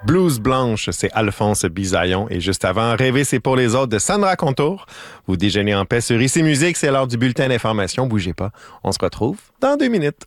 Blues Blanche, c'est Alphonse Bisaillon. Et juste avant, Rêver, c'est pour les autres de Sandra Contour. Vous déjeunez en paix sur ICI Musique, c'est l'heure du bulletin d'information. Bougez pas, on se retrouve dans 2 minutes.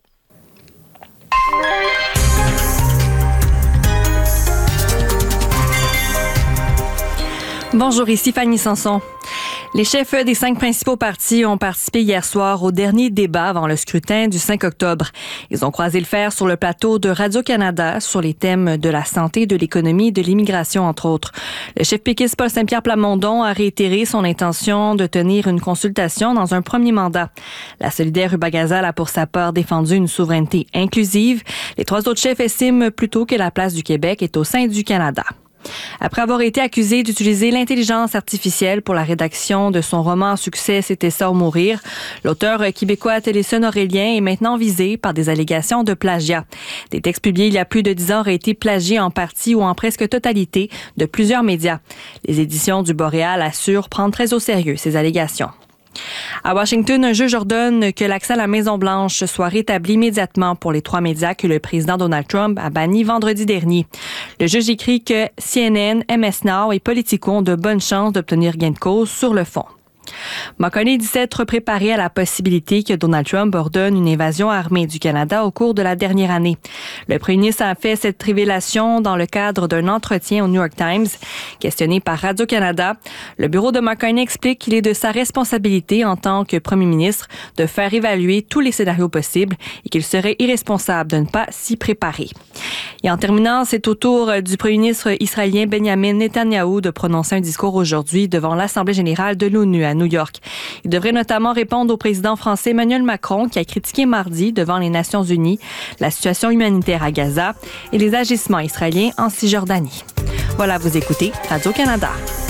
Bonjour, ici Fanny Sanson. Les chefs des 5 principaux partis ont participé hier soir au dernier débat avant le scrutin du 5 octobre. Ils ont croisé le fer sur le plateau de Radio-Canada sur les thèmes de la santé, de l'économie et de l'immigration, entre autres. Le chef péquiste Paul Saint-Pierre Plamondon a réitéré son intention de tenir une consultation dans un premier mandat. La solidaire Rubagazal a pour sa part défendu une souveraineté inclusive. Les 3 autres chefs estiment plutôt que la place du Québec est au sein du Canada. Après avoir été accusé d'utiliser l'intelligence artificielle pour la rédaction de son roman à succès « C'était ça ou mourir », l'auteur québécois Téléson Aurélien est maintenant visé par des allégations de plagiat. Des textes publiés il y a plus de 10 ans auraient été plagiés en partie ou en presque totalité de plusieurs médias. Les éditions du Boréal assurent prendre très au sérieux ces allégations. À Washington, un juge ordonne que l'accès à la Maison-Blanche soit rétabli immédiatement pour les 3 médias que le président Donald Trump a bannis vendredi dernier. Le juge écrit que CNN, MS Now et Politico ont de bonnes chances d'obtenir gain de cause sur le fond. McCartney dit s'être préparé à la possibilité que Donald Trump ordonne une invasion armée du Canada au cours de la dernière année. Le premier ministre a fait cette révélation dans le cadre d'un entretien au New York Times. Questionné par Radio-Canada, le bureau de McCartney explique qu'il est de sa responsabilité en tant que premier ministre de faire évaluer tous les scénarios possibles et qu'il serait irresponsable de ne pas s'y préparer. Et en terminant, c'est au tour du premier ministre israélien Benjamin Netanyahou de prononcer un discours aujourd'hui devant l'Assemblée générale de l'ONU à New York. Il devrait notamment répondre au président français Emmanuel Macron qui a critiqué mardi devant les Nations unies la situation humanitaire à Gaza et les agissements israéliens en Cisjordanie. Voilà, vous écoutez Radio-Canada.